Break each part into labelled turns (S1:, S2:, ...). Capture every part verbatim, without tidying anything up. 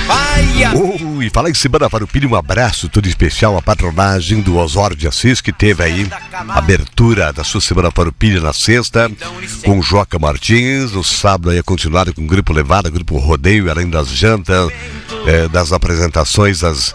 S1: Oh, e falar em Semana Farroupilha, um abraço todo especial à patronagem do Osório de Assis, que teve aí a abertura da sua Semana Farroupilha na sexta, com o Joca Martins. No sábado ia continuar com o Grupo Levada, Grupo Rodeio, além das jantas, é, das apresentações, das,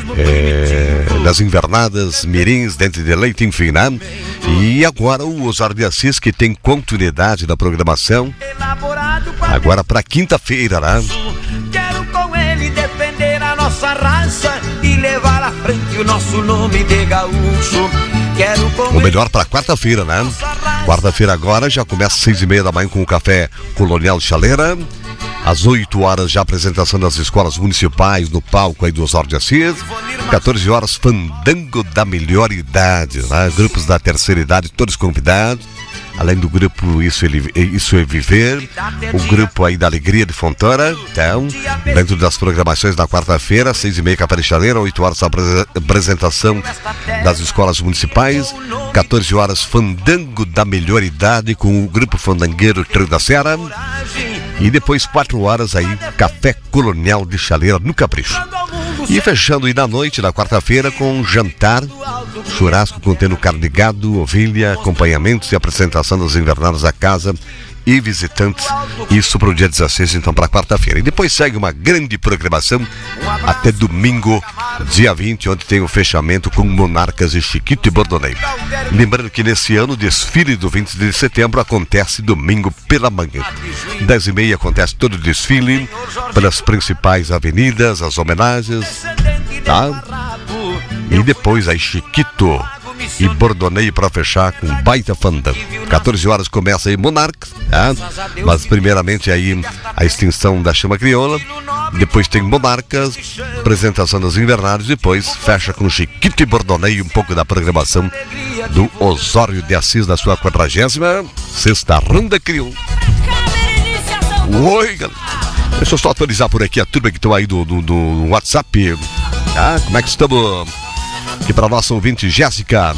S1: é, das invernadas, mirins, dente de leite, enfim, né? E agora o Osório de Assis, que tem continuidade da programação, agora para quinta-feira, né?
S2: Quero com ele defender a nossa raça e levar à frente o nosso nome de gaúcho. Quero com
S1: o melhor para quarta-feira, né? Quarta-feira agora já começa às seis e meia da manhã com o Café Colonial Chaleira. Às oito horas já a apresentação das escolas municipais no palco aí do Osório de Assis. quatorze horas, Fandango da Melhor Idade, né? Grupos da terceira idade, todos convidados. Além do grupo Isso é, Isso é Viver, o grupo aí da Alegria de Fontoura. Então, dentro das programações da quarta-feira, seis e meia, Café Chaleira, oito horas a apresentação das escolas municipais, quatorze horas, Fandango da Melhor Idade com o grupo Fandangueiro Trio da Serra. E depois, quatro horas aí, Café Colonial de Chaleira no Capricho. E fechando aí na noite, na quarta-feira, com um jantar, churrasco contendo carne de gado, ovelha, acompanhamentos e apresentação das invernadas da casa e visitantes. Isso para o dia dezesseis, então para quarta-feira. E depois segue uma grande programação até domingo, dia vinte, onde tem o fechamento com Monarcas e Chiquito e Bordoneio. Lembrando que nesse ano o desfile do vinte de setembro acontece domingo pela manhã. dez e meia acontece todo o desfile pelas principais avenidas, as homenagens, tá? E depois aí Chiquito e Bordoneio para fechar com baita fandango. quatorze horas começa aí Monarcas, tá? Mas primeiramente aí a extinção da chama crioula, depois tem Monarcas, apresentação das invernárias, depois fecha com Chiquito e Bordoneio, um pouco da programação do Osório de Assis na sua quadragésima sexta Ronda Crioula. Oi, galera. Deixa eu só atualizar por aqui a turma que estão aí do, do, do WhatsApp. Ah, como é que estamos? Aqui para nossa ouvinte Jéssica.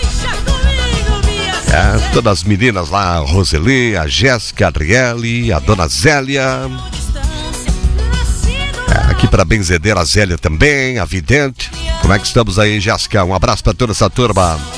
S1: É, todas as meninas lá, a Roseli, a Jéssica, a Adriele, a Dona Zélia. É, aqui para Benzedeira, a Zélia também, a Vidente. Como é que estamos aí, Jéssica? Um abraço para toda essa turma.